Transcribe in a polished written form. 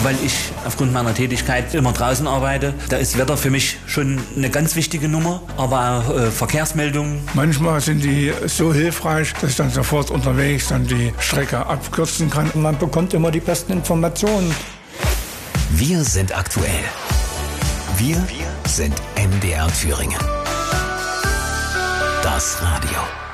weil ich aufgrund meiner Tätigkeit immer draußen arbeite. Da ist Wetter für mich schon eine ganz wichtige Nummer, aber auch Verkehrsmeldungen. Manchmal sind die so hilfreich, dass ich dann sofort unterwegs dann die Strecke abkürzen kann. Und man bekommt immer die besten Informationen. Wir sind aktuell. Wir sind MDR Thüringen. Das Radio.